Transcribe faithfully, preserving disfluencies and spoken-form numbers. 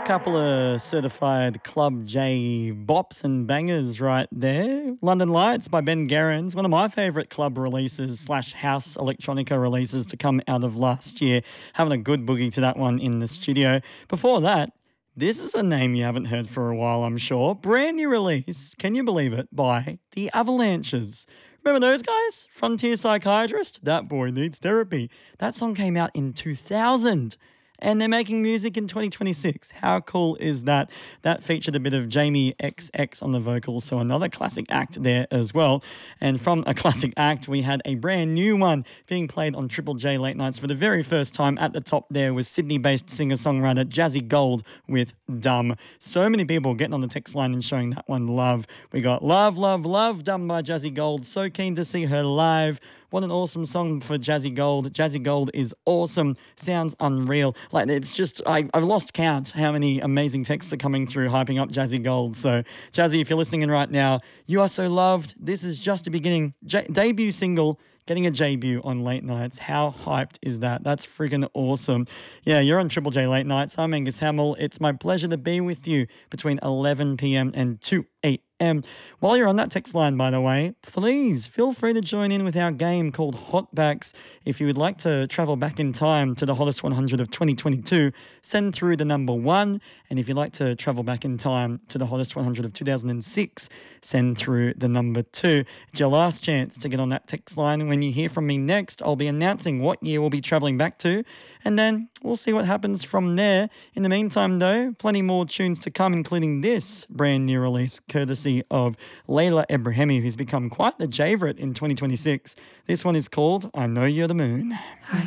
couple of certified Club J bops and bangers right there. London Lights by Ben Gerrans, one of my favourite club releases slash house electronica releases to come out of last year. Having a good boogie to that one in the studio. Before that, this is a name you haven't heard for a while, I'm sure. Brand new release, can you believe it, by The Avalanches. Remember those guys? Frontier Psychiatrist? That boy needs therapy. That song came out in two thousand. And they're making music in twenty twenty-six. How cool is that? That featured a bit of Jamie X X on the vocals, so another classic act there as well. And from a classic act, we had a brand new one being played on Triple J Late Nights for the very first time. At the top there was Sydney-based singer-songwriter Jazzy Gold with Dumb. So many people getting on the text line and showing that one love. We got Love, Love, Love, Dumb by Jazzy Gold. So keen to see her live. What an awesome song for Jazzy Gold. Jazzy Gold is awesome. Sounds unreal. Like, it's just, I, I've lost count how many amazing texts are coming through hyping up Jazzy Gold. So, Jazzy, if you're listening in right now, you are so loved. This is just a beginning. J- debut single, getting a debut on Late Nights. How hyped is that? That's freaking awesome. Yeah, you're on Triple J Late Nights. I'm Angus Hamill. It's my pleasure to be with you between eleven p.m. and two a.m. While you're on that text line, by the way, please feel free to join in with our game called Hotbacks. If you would like to travel back in time to the hottest one hundred of twenty twenty-two, send through the number one. And if you'd like to travel back in time to the hottest one hundred of two thousand six, send through the number two. It's your last chance to get on that text line. When you hear from me next, I'll be announcing what year we'll be traveling back to, and then we'll see what happens from there. In the meantime, though, plenty more tunes to come, including this brand new release, courtesy of Layla Ebrahimi, who's become quite the favourite in twenty twenty-six. This one is called I Know You're the Moon.